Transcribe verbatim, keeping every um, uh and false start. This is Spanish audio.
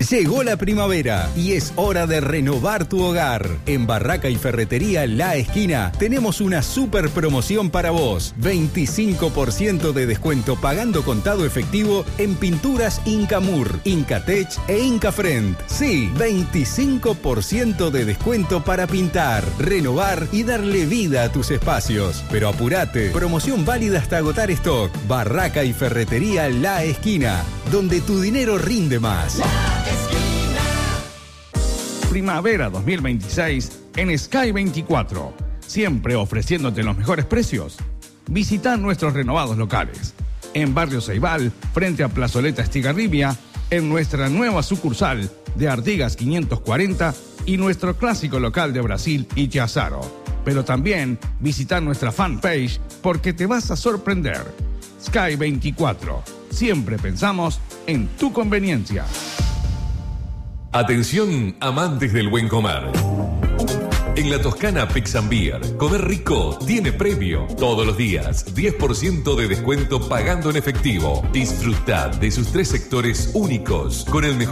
Llegó la primavera y es hora de renovar tu hogar. En Barraca y Ferretería La Esquina tenemos una super promoción para vos. veinticinco por ciento de descuento pagando contado efectivo en pinturas Incamur, Incatech e Incafrent. Sí, veinticinco por ciento de descuento para pintar, renovar y darle vida a tus espacios. Pero apurate, promoción válida hasta agotar stock. Barraca y Ferretería La Esquina, donde tu dinero rinde más. Primavera dos mil veintiséis en Sky veinticuatro. Siempre ofreciéndote los mejores precios. Visita nuestros renovados locales. En Barrio Ceibal, frente a Plazoleta Estigarribia, en nuestra nueva sucursal de Artigas quinientos cuarenta y nuestro clásico local de Brasil y Chiazaro. Pero también visita nuestra fanpage porque te vas a sorprender. Sky veinticuatro. Siempre pensamos en tu conveniencia. Atención, amantes del buen comer. En la Toscana Pizza and Beer, comer rico tiene premio. Todos los días, diez por ciento de descuento pagando en efectivo. Disfruta de sus tres sectores únicos con el mejor